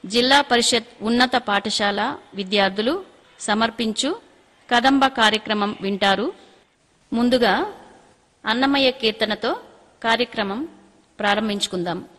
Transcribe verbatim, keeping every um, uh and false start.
జిల్లా పరిషత్ ఉన్నత పాఠశాల విద్యార్థులు సమర్పించు కదంబ కార్యక్రమం వింటారు. ముందుగా అన్నమయ్య కీర్తనతో కార్యక్రమం ప్రారంభించుకుందాం.